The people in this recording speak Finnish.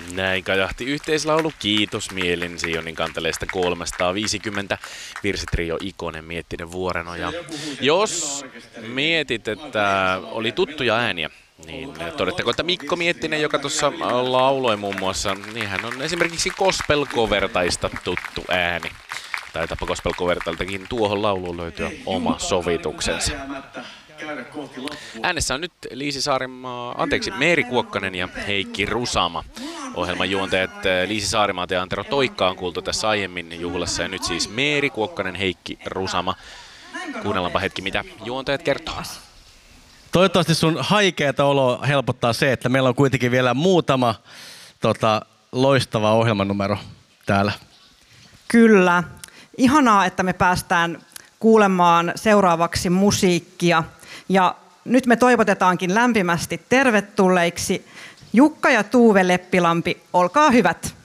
Näin kajahti yhteislaulu Kiitos mielin Sionin kanteleesta 350. Virsi-trio Ikonen, Miettinen, Vuorenoja. Jos mietit, että oli tuttuja ääniä, niin todettakoon, että Mikko Miettinen, joka tuossa lauloi muun muassa, niin hän on esimerkiksi Gospel Covertaista tuttu ääni. Taitapa Gospel Covertailtakin tuohon lauluun löytyä oma sovituksensa. Äänessä on nyt Meeri Kuokkanen ja Heikki Rusama. Ohjelman juontajat Liisi Saarimaata ja Antero Toikka on kuultu tässä aiemmin juhlassa ja nyt siis Meeri Kuokkanen, Heikki Rusama. Kuunnellaanpa hetki, mitä juontajat kertoo. Toivottavasti sun haikeata oloa helpottaa se, että meillä on kuitenkin vielä muutama loistava ohjelmanumero täällä. Kyllä. Ihanaa, että me päästään kuulemaan seuraavaksi musiikkia. Ja nyt me toivotetaankin lämpimästi tervetulleiksi Jukka ja Tuuve Leppilampi. Olkaa hyvät.